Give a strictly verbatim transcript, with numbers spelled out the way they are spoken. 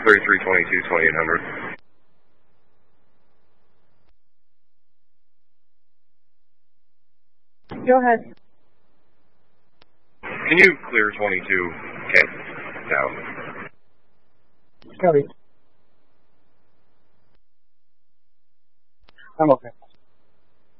thirty-three twenty-two, twenty-eight hundred. Go ahead. Can you clear twenty-two K down? Copy. I'm okay.